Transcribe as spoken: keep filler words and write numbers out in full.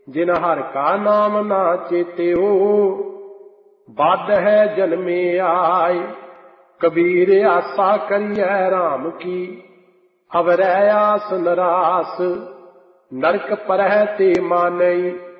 जिन हर का नाम ना चेत्यो, बद है जन्मे आए। कबीर आसा करिए राम की, अवरै आस नरास। नरक परह ते मानई,